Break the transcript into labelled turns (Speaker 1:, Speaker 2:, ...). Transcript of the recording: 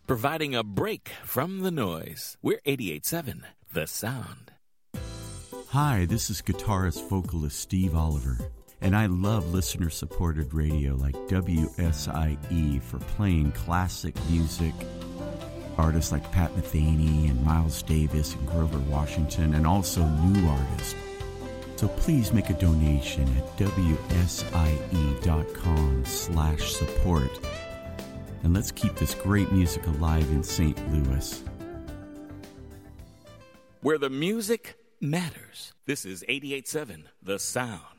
Speaker 1: providing a break from the noise. We're 88.7 The Sound.
Speaker 2: Hi, this is guitarist vocalist Steve Oliver, and I love listener-supported radio like WSIE for playing classic music. Artists like Pat Metheny and Miles Davis and Grover Washington, and also new artists. So please make a donation at WSIE.com/support. And let's keep this great music alive in St. Louis.
Speaker 1: Where the music matters. This is 88.7 The Sound.